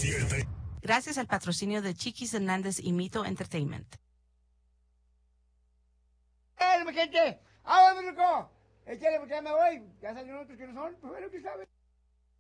7. Gracias al patrocinio de Chiquis Hernández y Mito Entertainment. ¡Eh, mi gente! ¡Vámonos, loco! Échale, porque ya me voy. Ya salieron otros que no son. Pues bueno, ¿qué sabes?